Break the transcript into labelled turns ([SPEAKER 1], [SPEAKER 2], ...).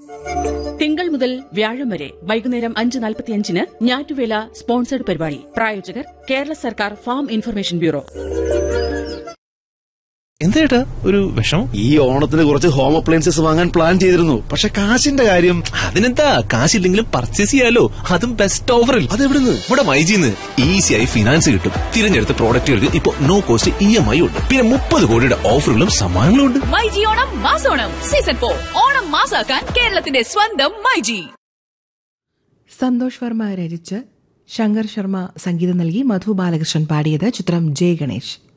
[SPEAKER 1] തിങ്കൾ മുതൽ വ്യാഴം വരെ വൈകുന്നേരം 5:45 ഞാറ്റുവേല സ്പോൺസർഡ് പരിപാടി. പ്രായോജകർ കേരള സർക്കാർ ഫാം ഇൻഫർമേഷൻ ബ്യൂറോ.
[SPEAKER 2] എന്തേട്ടാ ഒരു വിഷമം?
[SPEAKER 3] ഈ ഓണത്തിന് കുറച്ച് ഹോം അപ്ലയൻസസ് വാങ്ങാൻ പ്ലാൻ ചെയ്തിരുന്നു. പക്ഷെ കാശിന്റെ കാര്യം.
[SPEAKER 2] അതിനെന്താ, കാശില്ലെങ്കിലും പർച്ചേസ് ചെയ്യാലോ, അതും ബെസ്റ്റ് ഓഫറിൽ.
[SPEAKER 3] അതെവിടുന്ന്?
[SPEAKER 2] ഇവിടെ മൈജിന്ന് ഈസിയായി ഫിനാൻസ് കിട്ടും. തിരഞ്ഞെടുത്ത പ്രോഡക്റ്റുകൾക്ക് ഇപ്പൊ നോ കോസ്റ്റ് EMI ഉണ്ട്. പിന്നെ 30 കോടിയുടെ ഓഫറുകളും സമ്മാനങ്ങളും ഉണ്ട്.
[SPEAKER 4] മൈജി ഓണം മാസോണം സീസൺ 4 ഓണം മാസാക്കാൻ കേരളത്തിന്റെ സ്വന്തം മൈജി.
[SPEAKER 5] സന്തോഷ് വർമ്മ രചിച്ച് ശങ്കർ ശർമ്മ സംഗീതം നൽകി മധു ബാലകൃഷ്ണൻ പാടിയത്. ചിത്രം ജയ് ഗണേഷ്.